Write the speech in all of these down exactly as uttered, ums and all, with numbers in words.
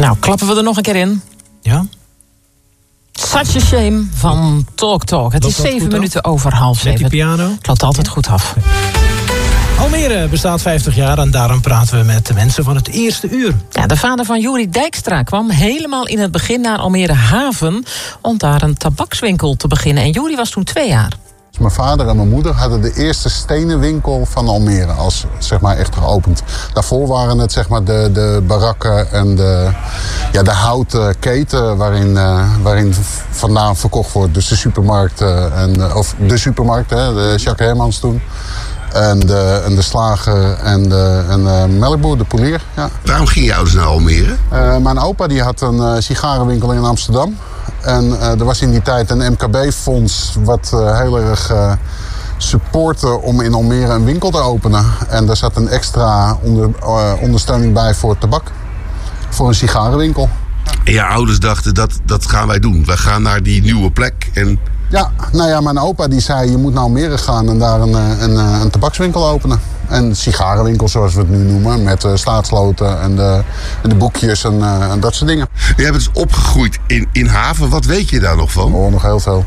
Nou, klappen we er nog een keer in. Ja? Such a shame van Talk Talk. Het Loopt is dat zeven goed minuten over half Met zeven. die piano? Het loopt altijd goed af. Almere bestaat vijftig jaar en daarom praten we met de mensen van het eerste uur. Ja, de vader van Juri Dijkstra kwam helemaal in het begin naar Almere Haven om daar een tabakswinkel te beginnen. En Juri was toen twee jaar. Mijn vader en mijn moeder hadden de eerste stenen winkel van Almere als zeg maar echt geopend. Daarvoor waren het zeg maar de, de barakken en de, ja, de houten keten waarin, uh, waarin vandaan verkocht wordt. Dus de supermarkt, uh, en, of de supermarkt, hè, de Jacques Hermans toen. En de, en de slager en de, en de melkboer, de poelier. Ja. Waarom gingen je ouders naar Almere? Uh, mijn opa die had een uh, sigarenwinkel in Amsterdam. En uh, er was in die tijd een M K B-fonds wat uh, heel erg uh, supportte om in Almere een winkel te openen. En daar zat een extra onder, uh, ondersteuning bij voor tabak. Voor een sigarenwinkel. En je ouders dachten, dat, dat gaan wij doen. Wij gaan naar die nieuwe plek en... Ja, nou ja, mijn opa die zei, je moet naar Almere gaan en daar een, een, een tabakswinkel openen. Een sigarenwinkel, zoals we het nu noemen, met uh, staatsloten en de, en de boekjes en, uh, en dat soort dingen. Je hebt dus opgegroeid in, in Haven. Wat weet je daar nog van? Oh, nog heel veel.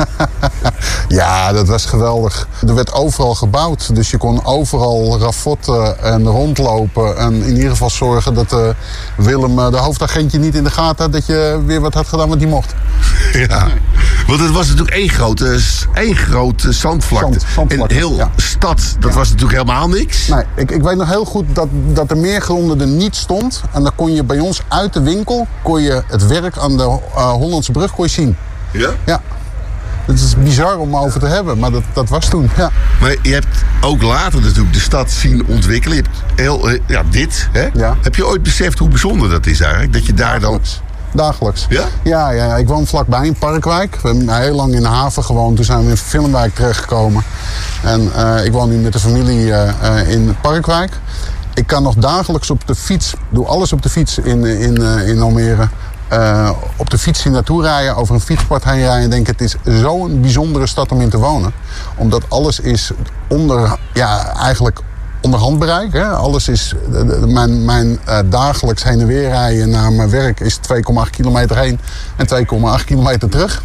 Ja, dat was geweldig. Er werd overal gebouwd, dus je kon overal ravotten en rondlopen. En in ieder geval zorgen dat uh, Willem, uh, de hoofdagentje, niet in de gaten had dat je weer wat had gedaan wat hij mocht. Ja, want het was natuurlijk één grote, één grote zandvlakte. Zand, zandvlakte, en heel ja. stad, dat Ja. was natuurlijk helemaal niks. Nee, ik, ik weet nog heel goed dat, dat de meergronden er niet stond. En dan kon je bij ons uit de winkel kon je het werk aan de uh, Hollandse brug kon je zien. Ja? Ja. Het is bizar om over te hebben, maar dat, dat was toen. Ja. Maar je hebt ook later natuurlijk de stad zien ontwikkelen. Je hebt heel, uh, ja, dit. Hè? Ja. Heb je ooit beseft hoe bijzonder dat is eigenlijk? Dat je daar dan... Dagelijks. Dagelijks. Ja? Ja, ja, ja, ik woon vlakbij in Parkwijk. We hebben heel lang in de haven gewoond. Toen zijn we in Filmwijk terechtgekomen. En uh, ik woon nu met de familie uh, uh, in Parkwijk. Ik kan nog dagelijks op de fiets, doe alles op de fiets in, in, uh, in Almere. Uh, op de fiets hier naartoe rijden, over een fietspad heen rijden. En denk, het is zo'n bijzondere stad om in te wonen. Omdat alles is onder, ja, eigenlijk onder handbereik. Hè. Alles is, de, de, mijn mijn uh, dagelijks heen en weer rijden naar mijn werk is twee komma acht kilometer heen en twee komma acht kilometer terug.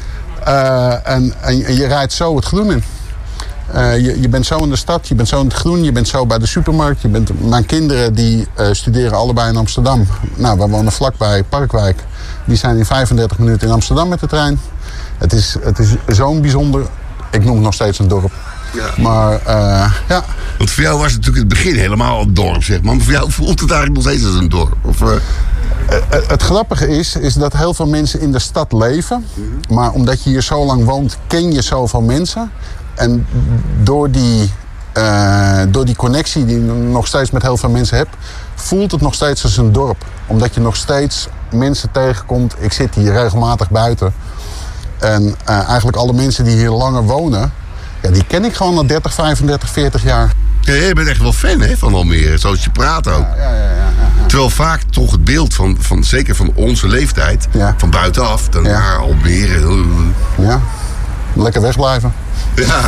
Uh, en, en, en je rijdt zo het groen in. Uh, je, je bent zo in de stad, je bent zo in het groen, je bent zo bij de supermarkt. Je bent, mijn kinderen die uh, studeren allebei in Amsterdam. Nou, we wonen vlakbij Parkwijk. Die zijn in vijfendertig minuten in Amsterdam met de trein. Het is, het is zo'n bijzonder, ik noem het nog steeds een dorp. Ja. Maar uh, ja. Want voor jou was het natuurlijk in het begin helemaal een dorp, zeg maar. Maar voor jou voelt het eigenlijk nog steeds als een dorp. Of, uh... Uh, het grappige is, is dat heel veel mensen in de stad leven. Mm-hmm. Maar omdat je hier zo lang woont, ken je zoveel mensen. En door die, uh, door die connectie die je nog steeds met heel veel mensen hebt, voelt het nog steeds als een dorp. Omdat je nog steeds mensen tegenkomt. Ik zit hier regelmatig buiten. En uh, eigenlijk alle mensen die hier langer wonen, ja, die ken ik gewoon al dertig, vijfendertig, veertig jaar. Ja, jij bent echt wel fan, hè, van Almere, zoals je praat ook. Ja, ja, ja, ja, ja. Terwijl vaak toch het beeld van, van zeker van onze leeftijd, Ja. van buitenaf, dan Ja. naar Almere. Ja, lekker wegblijven. Ja.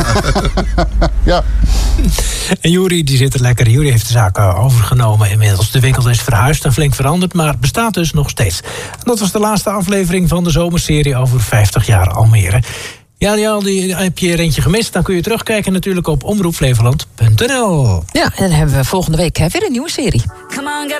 Ja. En Juri die zit er lekker. Juri heeft de zaak overgenomen inmiddels. De winkel is verhuisd en flink veranderd, maar bestaat dus nog steeds. En dat was de laatste aflevering van de zomerserie over vijftig jaar Almere. Ja, ja, die heb je er eentje gemist. Dan kun je terugkijken natuurlijk op omroep flevoland punt n l. Ja, en dan hebben we volgende week weer een nieuwe serie. Come on, get